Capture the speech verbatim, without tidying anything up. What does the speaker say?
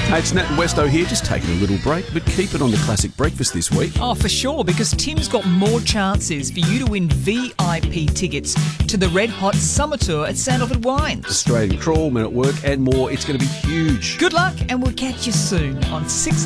Hey, it's Nat and Westo here, just taking a little break, but keep it on the Classic Breakfast this week. Oh, for sure, because Tim's got more chances for you to win V I P tickets to the Red Hot Summer Tour at Sandalford Wines. Australian Crawl, Men at Work and more. It's going to be huge. Good luck, and we'll catch you soon on six